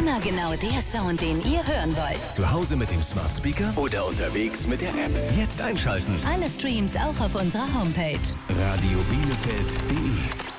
Immer genau der Sound, den ihr hören wollt. Zu Hause mit dem Smart Speaker oder unterwegs mit der App. Jetzt einschalten. Alle Streams auch auf unserer Homepage. radiobielefeld.de